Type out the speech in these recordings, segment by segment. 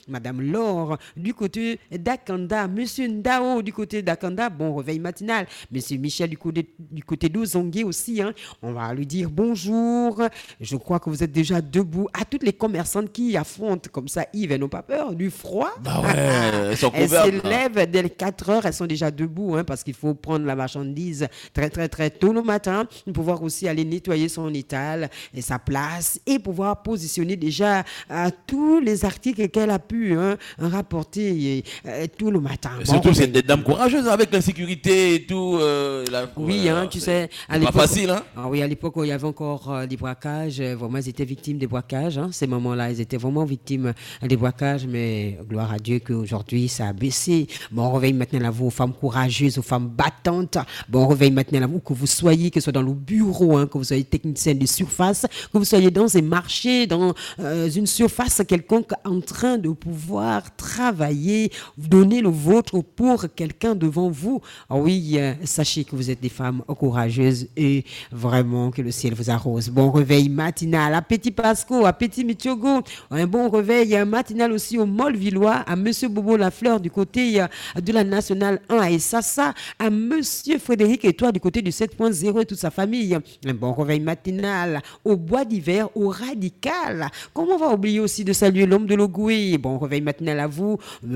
Madame Laure, du côté d'Akanda, Monsieur Ndao, du côté d'Akanda, bon réveil matinal. Monsieur Michel, du côté d'Ozongué aussi, hein. On va lui dire bonjour. Je crois que vous êtes déjà debout. À toutes les commerçantes qui affrontent comme ça, Yves, elles n'ont pas peur du froid. Bah ouais, elles sont Elles couvertes, là. s'élèvent dès les 4 heures, elles sont déjà debout, hein, parce qu'il faut prendre la marchandise très, très, très tôt le matin, pouvoir aussi aller nettoyer son étal et sa place et pouvoir positionner déjà tous les articles qu'elle a pu rapporter tout le matin. Et Bon surtout, c'est réveil. des dames courageuses avec l'insécurité et tout. Oui, hein, tu sais, à c'est pas l'époque, facile, hein. oui, à l'époque où il y avait encore des braquages, vraiment, ils étaient victimes des braquages. Hein, ces moments-là, ils étaient vraiment victimes des braquages, mais gloire à Dieu qu'aujourd'hui, ça a baissé. Bon réveil maintenant à vous, aux femmes courageuses, aux femmes battantes. Bon réveil maintenant à vous, que vous soyez, que ce soit dans le bureau, hein, que vous soyez technicien de surface, que vous soyez dans un marché, dans une surface quelconque, en train de pouvoir travailler, donner le vôtre pour quelqu'un devant vous. Ah oui, sachez que vous êtes des femmes courageuses et vraiment que le ciel vous arrose. Bon réveil matinal à Petit Pasco, à Petit Mitiogo. Un bon réveil matinal aussi au Molvillois, à Monsieur Bobo Lafleur du côté de la Nationale 1 à Essassa, à Monsieur Frédéric et toi du côté du 7.0 et toute sa famille. Un bon réveil matinal au Bois d'Hiver, au Radical. Comment on va oublier aussi de saluer l'homme de l'Ogoué. Bon réveil matinal à vous.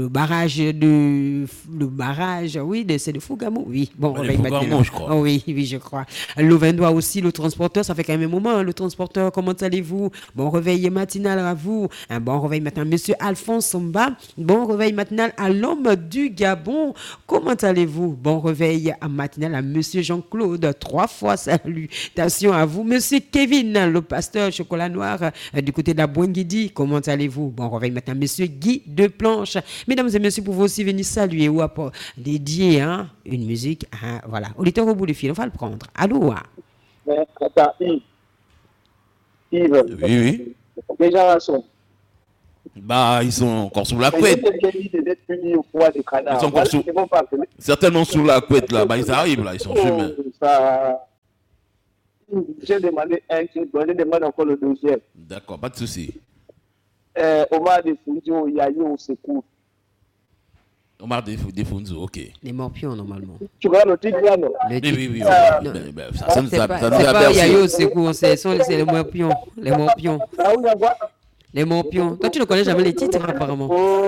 Le barrage, oui, c'est de Fougamou. Oui, bon Ouais, réveil les Fougamou, matinal. je crois. Oh oui, oui, je crois. Louvaindois aussi, le transporteur, ça fait quand même un moment, hein, le transporteur, comment allez-vous? Bon réveil matinal à vous. Un bon réveil matinal, monsieur Alphonse Somba. Bon réveil matinal à l'homme du Gabon. Comment allez-vous? Bon réveil matinal à monsieur Jean-Claude. 3 fois salutations à vous. Monsieur Kevin, le pasteur chocolat noir du côté de la Boinguidi. Comment allez-vous? Bon réveil matin, monsieur Guy de Planche. Mesdames et messieurs, pour vous aussi venir saluer ou dédier une musique. Voilà. Auditeur au bout du fil, on va le prendre. Allô? Mais attends, Yves, Oui, oui. déjà, sont. Bah, ils sont encore sous la Mais couette. d'être punis au poids des Ils canards. sont encore Voilà, sous... c'est bon, pas que- Certainement sous la couette, là. Bah, ils arrivent, là. Ils sont chemins. Ça... J'ai demandé un, je demande encore le deuxième. D'accord, pas de souci. Omar de Fudio, il y a eu au secours. Omar Defunzo, ok. Les morpions, normalement. Tu vois le titre là, non? Le Oui, titre- oui, oui. Non, Ça nous c'est a, pas, ça nous c'est a pas bercé. Yayo au secours, c'est les morpions. Les morpions. Là où il y a quoi? Les morpions. Toi, tu ne connais jamais les titres, apparemment. Oh.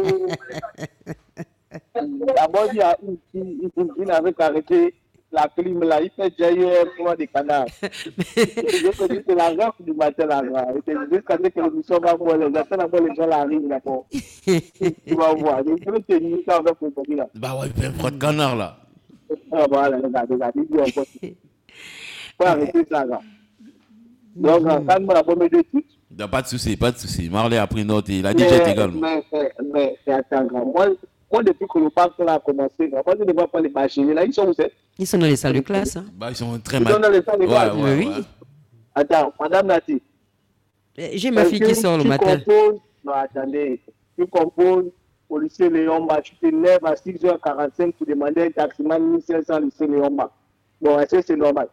D'abord, il avait arrêté la clim là, il fait déjà eu un point de canard. Je te dis, c'est la raf du matin là. Et c'est jusqu'à ce que l'émission va voir, les gens là arrivent là-bas. Tu vas voir. Je vais te dire ça avec le pays là. Bah ouais, il fait un froid de canard, là. Ah voilà, regarde, il dit encore. Faut arrêter ça là. Donc, quand on a promis de tout. Non, pas de souci, pas de souci. Marley a pris note et il a dit jet également. Mais c'est attends, moi, depuis que le parc là a commencé, moi, je ne vois pas les bacheliers là, ils sont où c'est? Ils sont dans les salles de classe. Bah, ils sont très Ils sont dans mal. les salles de classe. Oui. Attends, Madame Nati. J'ai ma fille qui sort le matin. Non, attendez. Tu composes au lycée Léon-Bas. Tu te lèves à 6h45 pour demander un taximan 1500 au lycée Léon-Bas. Bon, est-ce que c'est normal?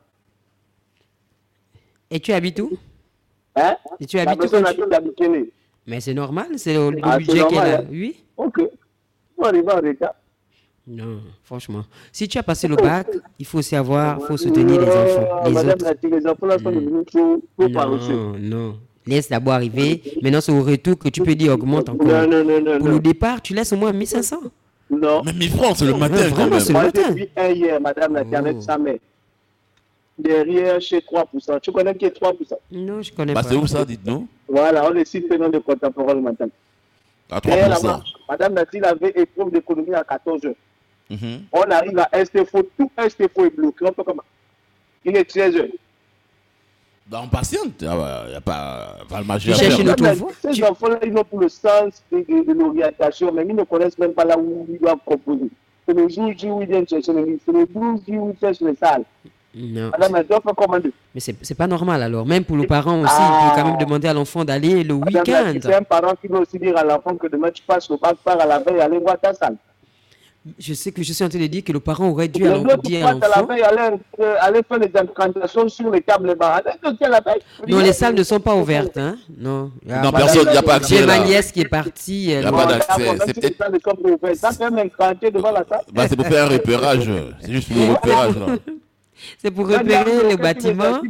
Et tu habites où? Hein? Et tu La habites où personne quand a tu- tout d'habitude. Mais c'est normal, c'est le Ah, budget c'est qu'elle normal, a. hein. Oui? Ok. On arrive en retard. Non, franchement. Si tu as passé le bac, il faut aussi faut soutenir les enfants. Les Madame autres. Nati, les enfants là sont devenus trop paresseux. Non. Laisse d'abord arriver. Maintenant, c'est au retour que tu peux dire augmente encore. Non. Pour le départ, tu laisses au moins 1500. Non. Même 1000 francs, c'est le matin vraiment, quand même. c'est- Moi, matin. j'ai vu un hier, Madame Nati, avec Oh. sa mère. Derrière, chez 3%. Tu connais qui est 3%? Non, je connais Bah, pas. c'est où ça, dites-nous? Voilà, on le cite dans le contemporain le matin. À Derrière 3%. là-bas, Madame Nati avait épreuve d'économie à 14 heures. Mhm. On arrive à STFO, tout STFO est bloqué. On peut comment? Il est 13 heures. Bah, on patiente. Ah, bah, y a pas le marché Tu à cherches faire. une autre Madame voie. Nati, ces enfants-là, ils ont pour le sens de l'orientation, mais ils ne connaissent même pas là où ils doivent composer. C'est le jour où ils viennent chercher le livre, c'est le jour où ils cherchent les salles. Non. Madame Nati, on fait comment? Mais c'est pas normal alors. Même pour le parent aussi, Ah. il peut quand même demander à l'enfant d'aller le Madame Nati, c'est week-end. un parent qui veut aussi dire à l'enfant que demain tu passes le bac, pars à la veille, allez voir ta salle. Je sais que je suis en train de dire que le parent aurait dû Les alors autres dire à potes à la l'enfant. veille allaient faire des incantations sur les tables bas. La veille. Non, les salles ne sont pas ouvertes. Hein? Non, Non, personne, il n'y a pas accès j'ai ma là. nièce qui est partie. Il n'y a pas d'accès. C'est peut-être. Ça fait même incanter devant la salle. Bah, c'est pour faire un repérage. C'est juste pour le repérage là. C'est pour repérer le bâtiment.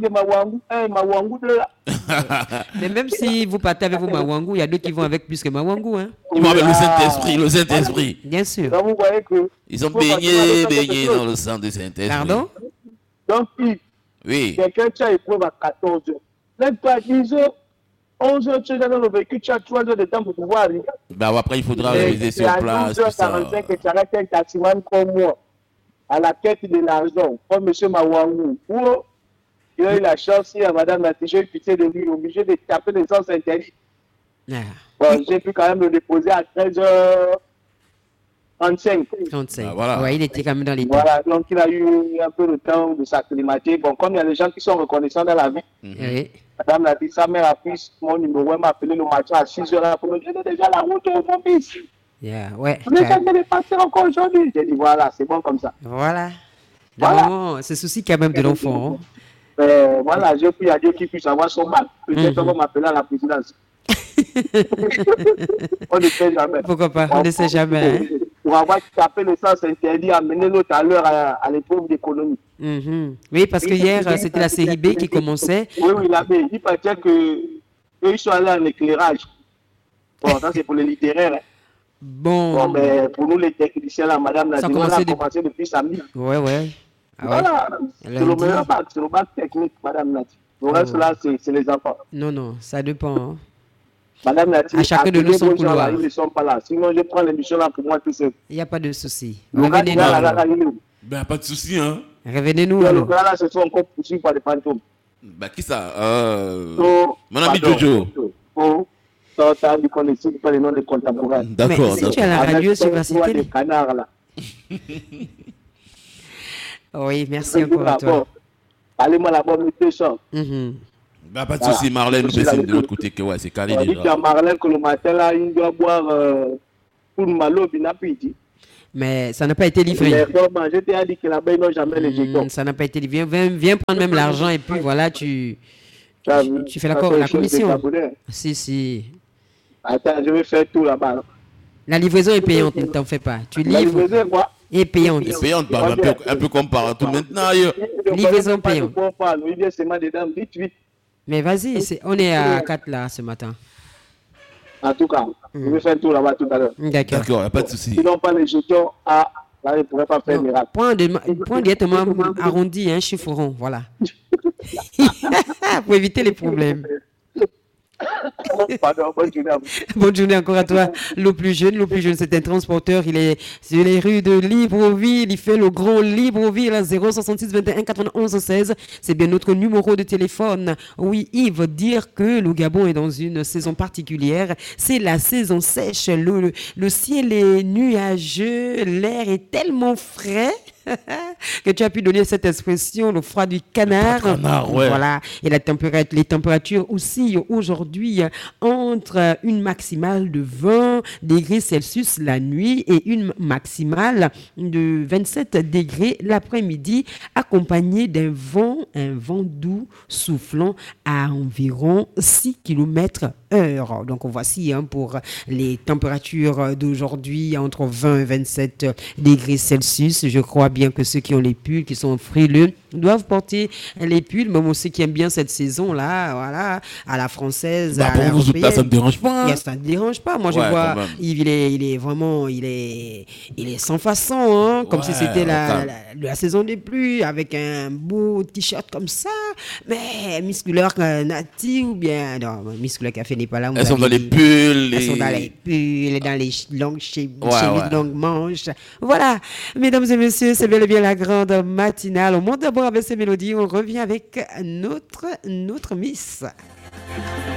Là. Mais même si vous partez avec vos Mawangou, il y a d'autres qui vont avec plus que Mawangou. Hein? Ils vont avec le Saint-Esprit, le Saint-Esprit. Bien sûr. Donc vous voyez que. Ils ont baigné dans le sang du Saint-Esprit. Pardon? Donc, Oui. quelqu'un qui a épreuve à 14 heures. Même pas à 10 heures, 11 heures, tu es dans le véhicule, tu as 3 heures de temps pour pouvoir arriver. Bah, après, il faudra réviser sur place. C'est à 12h45 que tu arrêtes un taximan comme moi, à la quête de l'argent, comme M. Mawangou. Il a eu la chance, il y a Mme Nati, j'ai eu pitié de lui, obligé de taper les sens interdits. Ah, Bon, j'ai pu quand même le déposer à 13h35. 35. Ah, voilà. Ouais, il était quand même dans les temps. Voilà, donc il a eu un peu le temps de s'acclimater. Bon, comme il y a des gens qui sont reconnaissants dans la vie, Oui. Madame l'a dit, sa mère a pris mon numéro, elle m'a appelé le matin à 6h pour me dire, j'ai déjà la route au mon fils. Yeah, ouais. Vous êtes en train de partir encore aujourd'hui. J'ai dit, voilà, c'est bon comme ça. Voilà. Voilà. Vraiment, c'est souci quand même de l'enfant. Hein. Voilà, j'ai pris à Dieu qui puisse avoir son bac. Peut-être on va m'appeler à la présidence. On ne sait jamais. Pourquoi pas? On ne sait jamais. Hein. Pour avoir tapé le sens interdit, amener l'autre à l'heure à l'épreuve d'économie. Oui, parce que hier, c'était la série B qui commençait. Oui, il avait dit peut-être qu'eux, ils sont allés en éclairage. Bon, ça c'est pour les littéraires. Hein. Bon, mais pour nous les techniciens, là, madame l'a dit, on a commencé depuis samedi. Ouais. Ah voilà, c'est le meilleur bac, c'est le bac technique, madame l'a dit. Le reste là, c'est les enfants. Non, ça dépend. Hein. Madame l'a dit, à chacun de nous son couloir. Ils ne sont pas là. Sinon, je prends l'émission là pour moi tout seul. Il n'y a pas de souci. Revenez-nous. Ben, pas de souci, hein. Revenez-nous. Le gars là, se sont encore poursuivis par des fantômes. Ben, qui ça mon ami Jojo. Ça, du qu'on ne cite pas les noms des contemporains. D'accord. Mais si tu as la radio, tu vas citer les canards là. Oui, merci encore à toi. Allez-moi la bonne mutation. Bah, pas de souci, Marlène, nous faisons de l'autre côté que ouais, c'est calé déjà. Il dit à Marlène que le matin là, il doit boire pour le malo, binapidi. Mais ça n'a pas été livré. Je t'ai dit que là-bas, ils n'ont jamais les jetons. Ça n'a pas été livré. Viens prendre même l'argent et puis voilà, tu fais la commission. Si. Attends, je vais faire tout là-bas. La livraison est payante, ne t'en fais pas. Tu livres. La livraison quoi? Et payante. Et payante, un peu comme partout maintenant. Livraison payante. Vite. Mais vas-y, on est à 4 là ce matin. En tout cas, je vais faire tout là-bas tout à l'heure. D'accord, il n'y a pas de souci. Sinon, pas les jetons, là, je ne pourrais pas faire miracle. Point directement arrondi, un chiffre rond, voilà. Pour éviter les problèmes. Pardon, bonne journée à vous. Bonne journée encore à toi. Le plus jeune, c'est un transporteur. Il est sur les rues de Libreville. Il fait le grand Libreville à 066 21 91 16. C'est bien notre numéro de téléphone. Oui, il veut dire que le Gabon est dans une saison particulière. C'est la saison sèche. Le ciel est nuageux. L'air est tellement frais. Que tu as pu donner cette expression, le froid du canard. Ouais. Voilà. Et les températures aussi aujourd'hui entre une maximale de 20 degrés Celsius la nuit et une maximale de 27 degrés l'après-midi, accompagné d'un vent doux soufflant à environ 6 km/h. Donc voici pour les températures d'aujourd'hui entre 20 et 27 degrés Celsius. Je crois bien que ceux qui ont les pulls, qui sont frileux, doivent porter les pulls. Même ceux qui aiment bien cette saison-là, voilà, à la française, à la européenne. Ça ne me dérange pas. Ça ne dérange pas. Moi, je vois, il est vraiment, il est sans façon, hein, comme si c'était la saison des pluies, avec un beau t-shirt comme ça. Mais musculaire Nati ou bien, non, musculaire café n'est pas là. Elles sont dans les pulls. Elles sont dans les pulls, dans les longues chemises, longues manches. Voilà, mesdames et messieurs, c'est bel et bien la grande matinale. On monte d'abord avec ces mélodies, on revient avec notre Miss.